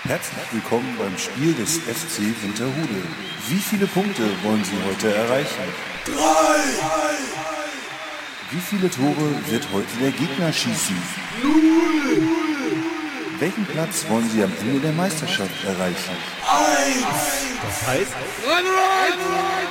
Herzlich willkommen beim Spiel des FC Winterhude. Wie viele Punkte wollen Sie heute erreichen? 3! Wie viele Tore wird heute der Gegner schießen? 0! Welchen Platz wollen Sie am Ende der Meisterschaft erreichen? 1! Das heißt, Run!